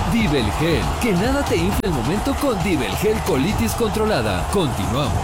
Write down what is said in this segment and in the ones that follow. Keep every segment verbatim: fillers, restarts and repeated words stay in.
Divelgel, que nada te infle el momento con Divelgel Colitis Controlada. Continuamos.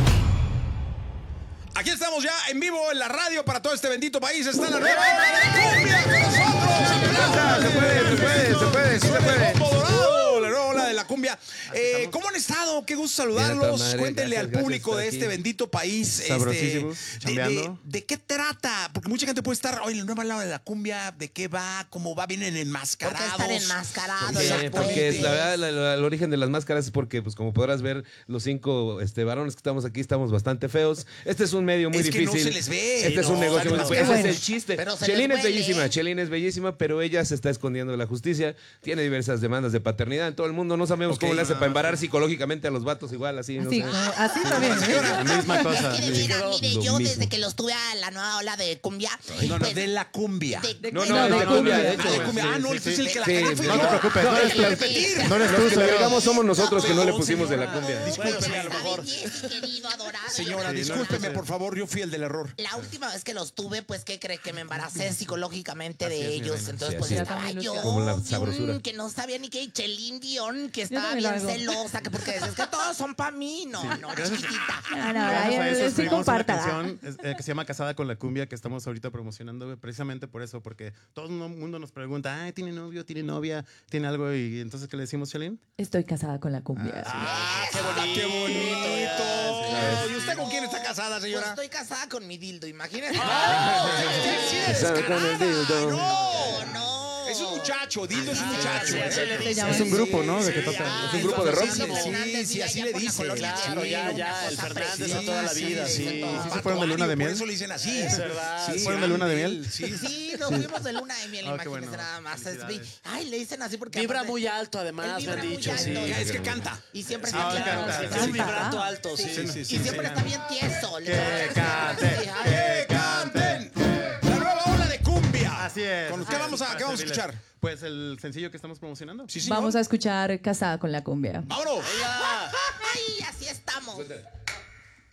Aquí estamos ya en vivo en la radio para todo este bendito país. Está la nueva hora de cumbia con nosotros. Se puede, se puede, se puede, sí se puede. Combo Dorado, la nueva ola de la cumbia. Eh, ¿Cómo han estado? Qué gusto saludarlos. Madre, Cuéntenle gracias, al público gracias, de aquí. este bendito país. Sabrosísimos, Este, de, de, chambeando. ¿De qué trata? Porque mucha gente puede estar hoy en la nueva ola de la cumbia. ¿De qué va? ¿Cómo va? ¿Vienen enmascarados? ¿Por qué están enmascarados? Sí, los porque puentes? es la verdad, la- la- el origen de las máscaras es porque, pues como podrás ver, los cinco este, varones que estamos aquí estamos bastante feos. Este es un medio muy Es que no difícil. se les ve. Este es un No, negocio muy no, difícil. no. Ese Bueno, es el chiste. pero se Chelín les es huele. bellísima, Chelín es bellísima, pero ella se está escondiendo de la justicia. Tiene diversas demandas de paternidad en todo el mundo. No sabemos Ok. cómo le hace para embarar psicológicamente a los vatos igual, así. No Así, sé. como- así también. ¿eh? La misma cosa. Es que de veras, mire, Lo yo mismo. desde que los tuve a la nueva ola de cumbia. No, no, pues, de la cumbia. de- No, de- no, de de cumbia, cumbia, de Ah, hecho. de cumbia. Ah, no, Sí, entonces sí. el que la Sí, cagó fui no yo. te preocupes, No, no eres el la- repetir. No eres tú, la regamos somos nosotros que no le pusimos de la señora. cumbia. Discúlpeme, a lo Sabe, mejor. Jessy, querido, adorado. Señora, Sí, no, discúlpeme, no, por favor, yo fui el del error. La última vez que los tuve, pues, ¿qué cree? Que me embaracé psicológicamente de Así es, mi ellos. reina. Entonces, Sí, pues, así es. estaba También, yo, Lucía. Como la bien, sabrosura. que no sabía ni qué, Chelín Dion, que Yo estaba también lo bien hago. celosa, que porque decías que todos son para mí. No, no, chiquitita. Ah, no, Gracias ay, a eso sí, escribimos una compártala. canción es- eh, que se llama Casada con la Cumbia, que estamos ahorita promocionando, güey, precisamente por eso, porque todo el mundo nos pregunta, ay, ¿tiene novio, tiene novia, tiene algo? Y entonces, ¿qué le decimos, Chelín? Estoy casada con la cumbia. Ah, qué bonito. Qué bonito. ¿Y usted con quién está casada, Pues señora? estoy casada con mi dildo, imagínate. Sí, Casada con el dildo. No, no. Es un muchacho, Dildo es un muchacho. sí, ¿eh? se le dice. Es un grupo, ¿no? De que Sí, toca. ah, Es un grupo de rock. entonces, Fernando Sí, Fernández sí, vive así allá le por la dice. colonia del Claro, Río, ya, una ya, el cosa Fernández preciosa. a toda la vida, sí. Sí, Sí, se fueron de luna de miel? Por eso le dicen así. Es verdad. ¿Se fueron de luna de miel? Sí. Sí, nos fuimos de luna de miel, Ah, qué imagínense bueno. nada más. Es- Felicidades. ay, le dicen así porque Vibra aparte- muy alto, Él además, me vibra han muy dicho. alto. Sí. Es que canta. Y siempre Ah, está bien canta. Es un vibrato alto, sí, Sí, sí, Y sí. siempre está bien tieso. le Que gusta- cante, Sí, ay, que cante. La nueva ola de cumbia. Así es. ¿Con así qué es, vamos a, para qué vamos a servirles. escuchar? Pues el sencillo que estamos promocionando. Sí, señor. Vamos a escuchar Casada con la cumbia. ¡Vámonos! Ay, así estamos.